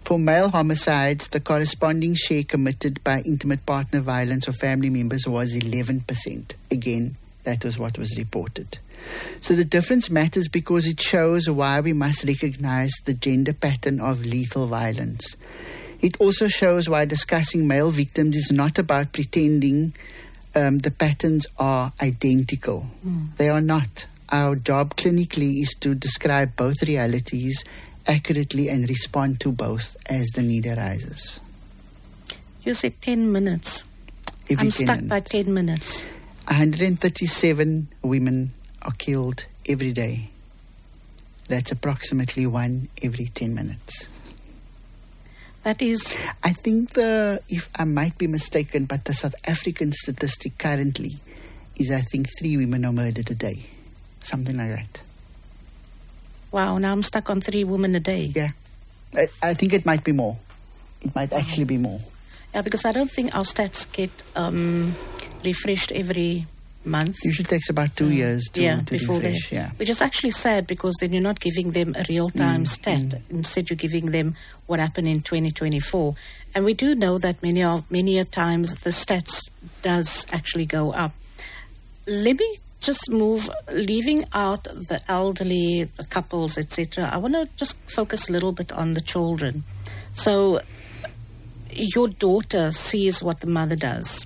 For male homicides, the corresponding share committed by intimate partner violence or family members was 11%. Again, that was what was reported. So the difference matters because it shows why we must recognize the gender pattern of lethal violence. It also shows why discussing male victims is not about pretending the patterns are identical. They are not. Our job clinically is to describe both realities accurately and respond to both as the need arises. You said 10 minutes. I'm stuck by 10 minutes. 137 women are killed every day. That's approximately 1 every 10 minutes. That is... I think if I might be mistaken, but the South African statistic currently is, I think, 3 women are murdered a day. Something like that. Wow, now I'm stuck on 3 women a day. Yeah. I think it might be more. It might actually be more. Yeah, because I don't think our stats get refreshed every month. Usually takes about 2 years to before refresh. Yeah. Which is actually sad because then you're not giving them a real-time stat. Instead, you're giving them what happened in 2024. And we do know that many a times the stats does actually go up. Let me just move, leaving out the elderly, the couples, etc. I want to just focus a little bit on the children. So your daughter sees what the mother does,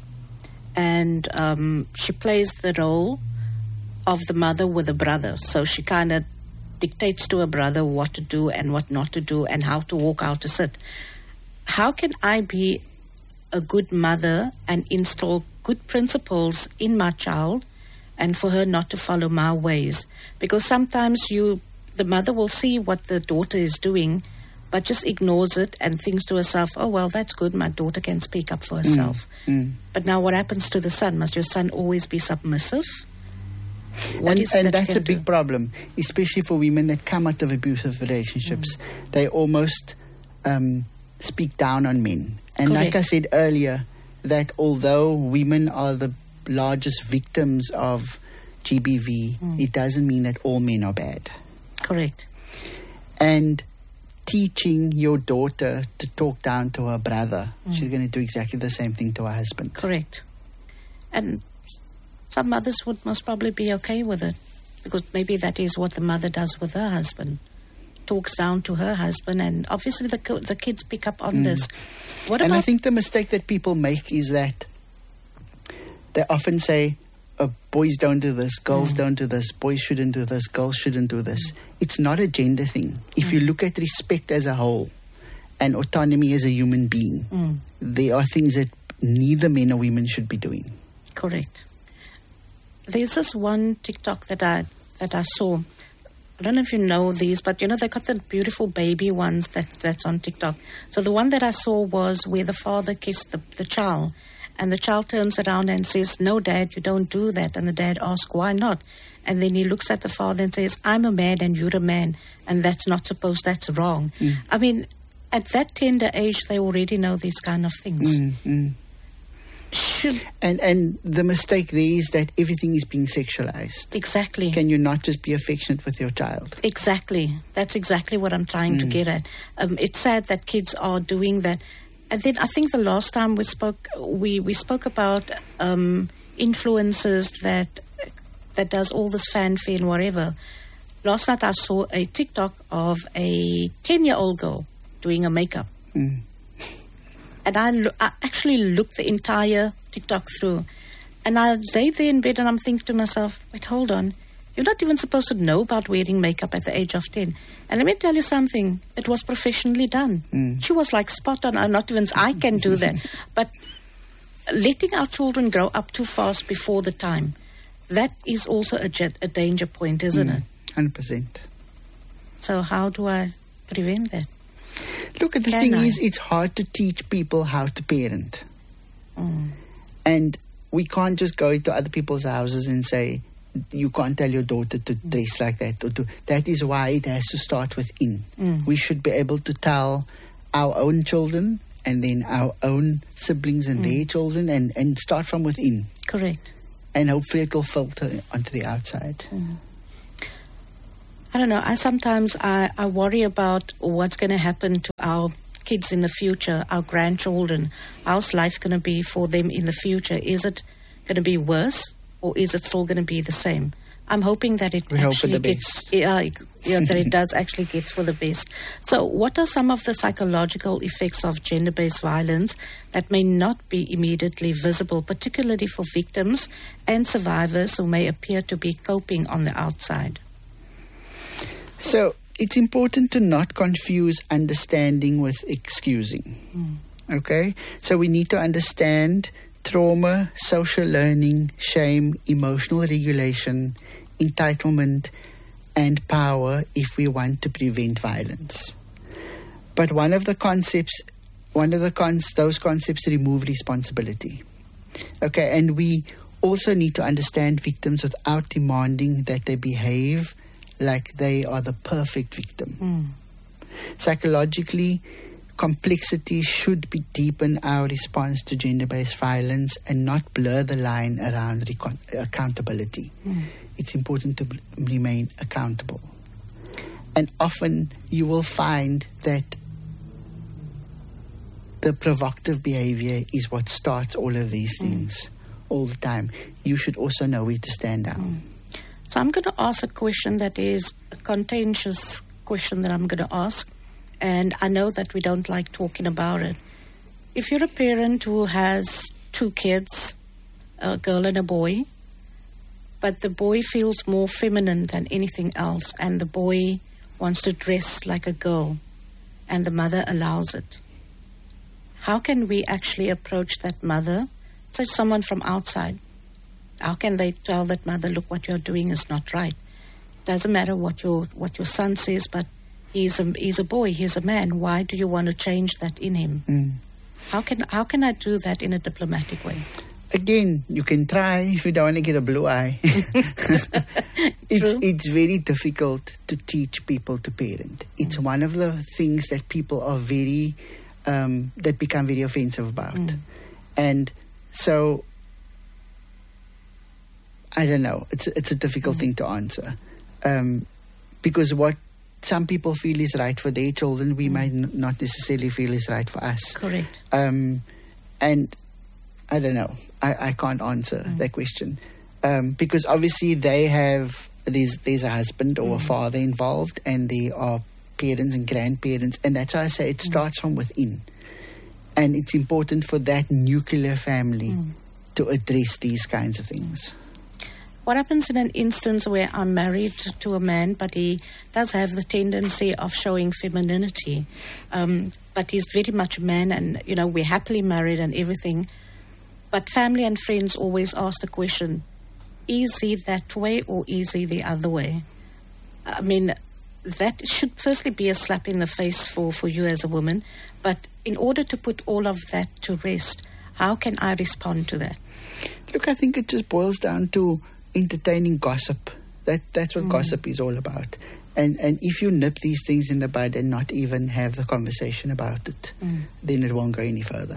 and she plays the role of the mother with the brother. So she kind of dictates to her brother what to do and what not to do and how to walk, how to sit. How can I be a good mother and instill good principles in my child and for her not to follow my ways? Because sometimes the mother will see what the daughter is doing but just ignores it and thinks to herself, oh, well, that's good, my daughter can speak up for herself. But now what happens to the son? Must your son always be submissive? And that's a big problem, especially for women that come out of abusive relationships. They almost speak down on men. And Correct. Like I said earlier, that although women are the largest victims of GBV, it doesn't mean that all men are bad. Correct. And teaching your daughter to talk down to her brother, she's going to do exactly the same thing to her husband. Correct. And some mothers would most probably be okay with it, because maybe that is what the mother does with her husband. Talks down to her husband, and obviously the kids pick up on this. I think the mistake that people make is that they often say, boys don't do this, girls don't do this, boys shouldn't do this, girls shouldn't do this. It's not a gender thing. If you look at respect as a whole and autonomy as a human being, there are things that neither men or women should be doing. Correct. There's this one TikTok that I saw. I don't know if you know these, but they got the beautiful baby ones that's on TikTok. So the one that I saw was where the father kissed the child. And the child turns around and says, no, Dad, you don't do that. And the dad asks, why not? And then he looks at the father and says, I'm a man and you're a man. And that's wrong. I mean, at that tender age, they already know these kind of things. And the mistake there is that everything is being sexualized. Exactly. Can you not just be affectionate with your child? Exactly. That's exactly what I'm trying to get at. It's sad that kids are doing that. And then I think the last time we spoke about influencers that does all this fanfare and whatever. Last night I saw a TikTok of a 10-year-old girl doing a makeup. And I actually looked the entire TikTok through. And I lay there in bed and I'm thinking to myself, wait, hold on. You're not even supposed to know about wearing makeup at the age of 10. And let me tell you something. It was professionally done. She was like spot on. Not even I can do that. But letting our children grow up too fast before the time, that is also a danger point, isn't it? 100%. So how do I prevent that? Look, the thing is, it's hard to teach people how to parent. And we can't just go into other people's houses and say, you can't tell your daughter to dress like that. That is why it has to start within. We should be able to tell our own children and then our own siblings and their children and start from within. Correct. And hopefully it will filter onto the outside. I don't know. I sometimes worry about what's going to happen to our kids in the future, our grandchildren, how's life going to be for them in the future? Is it going to be worse, or is it still going to be the same? I'm hoping that it actually gets, that it does actually get for the best. So what are some of the psychological effects of gender-based violence that may not be immediately visible, particularly for victims and survivors who may appear to be coping on the outside? So it's important to not confuse understanding with excusing. Okay? So we need to understand trauma, social learning, shame, emotional regulation, entitlement, and power if we want to prevent violence. But those concepts remove responsibility. Okay, and we also need to understand victims without demanding that they behave like they are the perfect victim. Psychologically, complexity should deepen our response to gender-based violence and not blur the line around accountability. It's important to remain accountable. And often you will find that the provocative behavior is what starts all of these things all the time. You should also know where to stand down. So I'm going to ask a question that is a contentious question that I'm going to ask. And I know that we don't like talking about it. If you're a parent who has 2 kids, a girl and a boy, but the boy feels more feminine than anything else, and the boy wants to dress like a girl, and the mother allows it, how can we actually approach that mother, say someone from outside? How can they tell that mother, look, what you're doing is not right? Doesn't matter what your son says, but he's a boy, he's a man. Why do you want to change that in him? How can I do that in a diplomatic way? Again, you can try if you don't want to get a blue eye. It's very difficult to teach people to parent. It's one of the things that people are that become very offensive about. And so, I don't know. It's a difficult thing to answer. Because what some people feel is right for their children, we might not necessarily feel is right for us. Correct. And I don't know. I can't answer that question. Because obviously they have, there's a husband or a father involved, and there are parents and grandparents. And that's why I say it starts from within. And it's important for that nuclear family to address these kinds of things. What happens in an instance where I'm married to a man, but he does have the tendency of showing femininity, but he's very much a man, and, we're happily married and everything, but family and friends always ask the question, is he that way or is he the other way? I mean, that should firstly be a slap in the face for you as a woman, but in order to put all of that to rest, how can I respond to that? Look, I think it just boils down to entertaining gossip. That's what gossip is all about. And if you nip these things in the bud and not even have the conversation about it, then it won't go any further.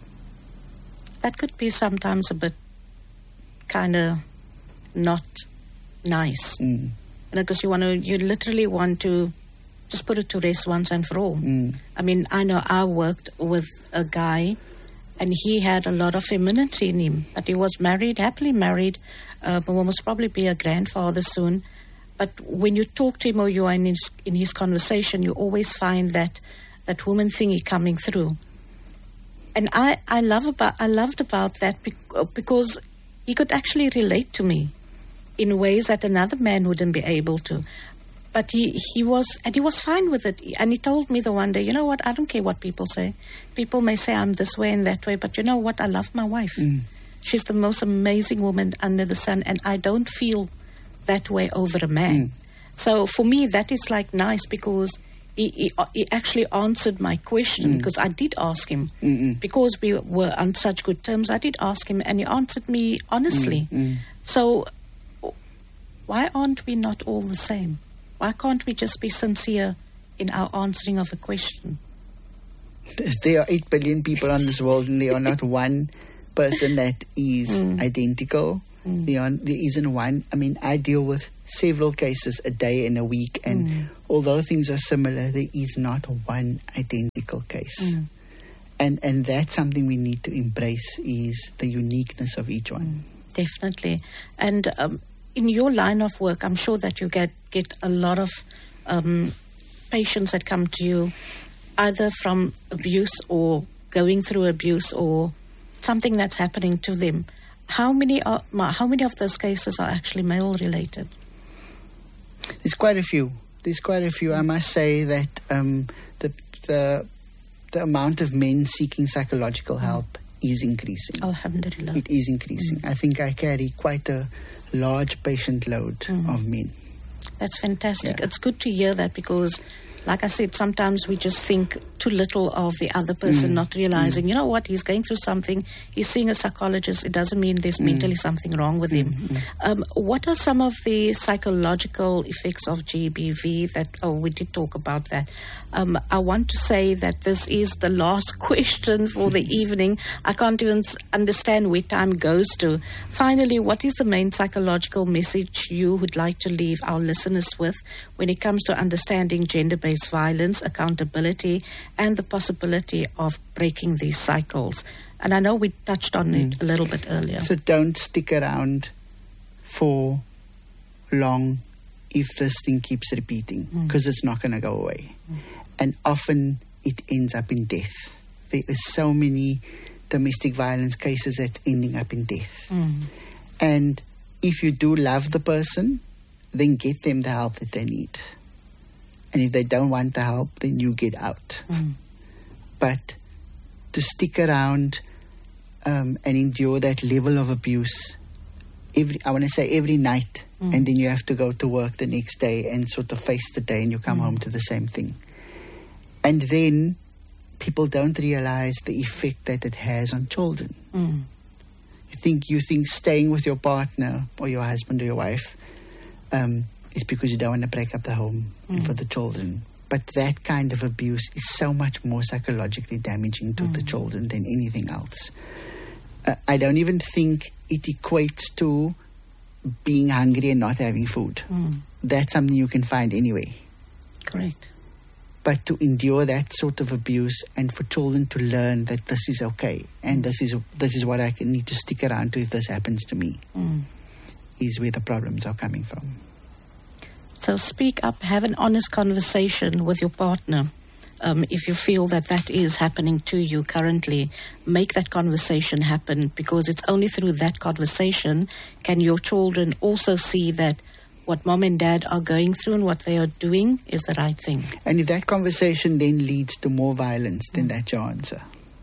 That could be sometimes a bit kind of not nice. Because you literally want to just put it to rest once and for all. I mean, I know I worked with a guy, and he had a lot of femininity in him, but he was married, happily married, will most probably be a grandfather soon. But when you talk to him or you are in his conversation, you always find that woman thingy coming through. And I loved about that because he could actually relate to me in ways that another man wouldn't be able to. But he was fine with it. And he told me the one day, you know what, I don't care what people say. People may say I'm this way and that way, but you know what, I love my wife. She's the most amazing woman under the sun, and I don't feel that way over a man. So for me, that is like nice, because he actually answered my question, because I did ask him, because we were on such good terms. I did ask him, and he answered me honestly. So why aren't we not all the same? Why can't we just be sincere in our answering of a question? There are 8 billion people on this world, and there are not one person that is identical. There isn't one. I mean, I deal with several cases a day and a week, and although things are similar, there is not one identical case. And that's something we need to embrace, is the uniqueness of each one. Definitely. And in your line of work, I'm sure that you get a lot of patients that come to you either from abuse or going through abuse or something that's happening to them. How many of those cases are actually male-related? There's quite a few. I must say that the amount of men seeking psychological help is increasing. Alhamdulillah. It is increasing. I think I carry quite a large patient load of men. That's fantastic. Yeah. It's good to hear that, because, like I said, sometimes we just think too little of the other person, not realizing, you know what, he's going through something, he's seeing a psychologist, it doesn't mean there's mentally something wrong with him. What are some of the psychological effects of GBV we did talk about that. I want to say that this is the last question for the evening. I can't even understand where time goes to. Finally, what is the main psychological message you would like to leave our listeners with when it comes to understanding gender-based violence, accountability, and the possibility of breaking these cycles? And I know we touched on it a little bit earlier. So don't stick around for long if this thing keeps repeating, because it's not going to go away. And often it ends up in death. There are so many domestic violence cases that's ending up in death. And if you do love the person, then get them the help that they need. And if they don't want the help, then you get out. But to stick around and endure that level of abuse, every night, and then you have to go to work the next day and sort of face the day, and you come home to the same thing. And then people don't realize the effect that it has on children. You think staying with your partner or your husband or your wife is because you don't want to break up the home for the children. But that kind of abuse is so much more psychologically damaging to the children than anything else. I don't even think it equates to being hungry and not having food. That's something you can find anyway. Correct. But to endure that sort of abuse, and for children to learn that this is okay, and this is what I need to stick around to if this happens to me, is where the problems are coming from. So speak up, have an honest conversation with your partner. If you feel that is happening to you currently, make that conversation happen, because it's only through that conversation can your children also see that what mom and dad are going through and what they are doing is the right thing. And if that conversation then leads to more violence, then that's your answer.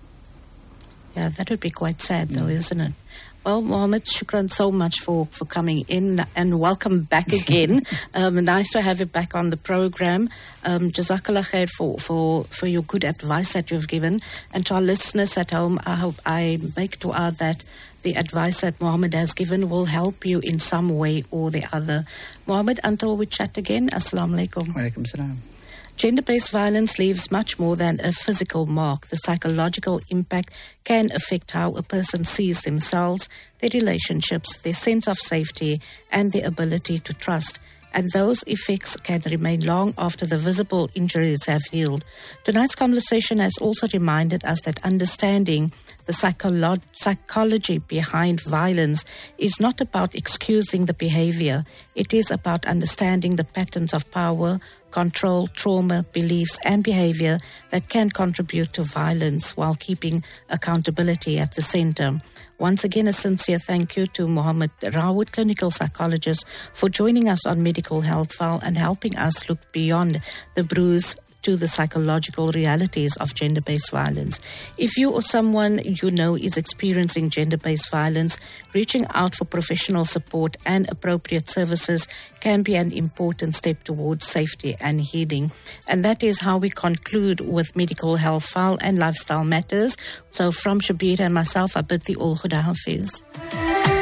Yeah, that would be quite sad though, isn't it? Well, Mohammed, shukran so much for coming in, and welcome back again. Nice to have you back on the program. Jazakallah khair for your good advice that you've given. And to our listeners at home, I make dua that the advice that Mohammed has given will help you in some way or the other. Mohammed, until we chat again, Assalamu alaikum. Wa alaikum salam. Gender-based violence leaves much more than a physical mark. The psychological impact can affect how a person sees themselves, their relationships, their sense of safety, and their ability to trust. And those effects can remain long after the visible injuries have healed. Tonight's conversation has also reminded us that understanding the psychology behind violence is not about excusing the behavior. It is about understanding the patterns of power, control, trauma, beliefs, and behavior that can contribute to violence while keeping accountability at the center. Once again, a sincere thank you to Mohammed Rawood, clinical psychologist, for joining us on Medical Health File and helping us look beyond the bruise to the psychological realities of gender-based violence. If you or someone you know is experiencing gender-based violence, reaching out for professional support and appropriate services can be an important step towards safety and healing. And that is how we conclude with Medical Health File and Lifestyle Matters. So from Shabir and myself, I bid thee all Khuda Hafiz.